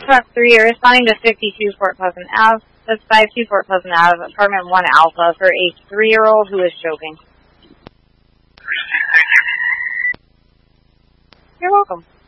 Truck 3, you're responding to 52 Fort Pleasant Ave. That's 52 Fort Pleasant Ave, apartment 1 Alpha for a 3-year-old who is choking. Thank you. You're welcome.